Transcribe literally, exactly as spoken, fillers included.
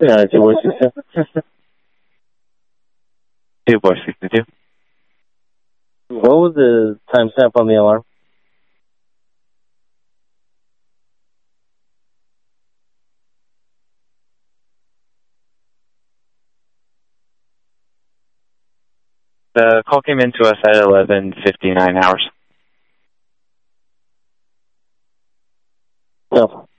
Yeah, two boy sixty-two. Two boy sixty-two. What was the timestamp on the alarm? The call came in to us at eleven fifty-nine hours. No.